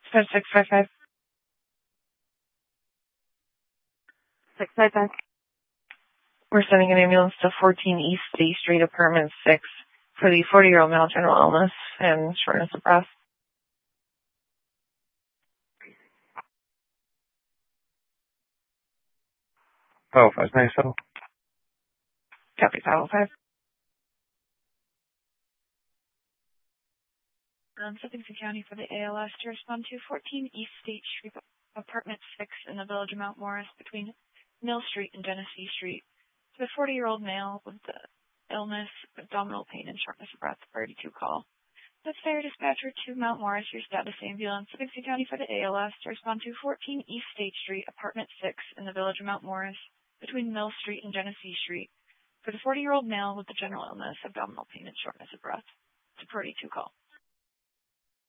Dispatch 655. 655. We're sending an ambulance to 14 East State Street, apartment 6, for the 40-year-old male, general illness and shortness of breath. Oh, 597. Copy 505. Livingston County for the ALS to respond to 14 East State Street, apartment 6 in the village of Mount Morris between Mill Street and Genesee Street. To the 40-year-old male with the illness, abdominal pain, and shortness of breath, priority 2 call. That's Fire Dispatcher to Mount Morris, your status ambulance, Livingston County for the ALS to respond to 14 East State Street, apartment 6 in the village of Mount Morris between Mill Street and Genesee Street. For the 40-year-old male with the general illness, abdominal pain, and shortness of breath. It's a priority 2 call.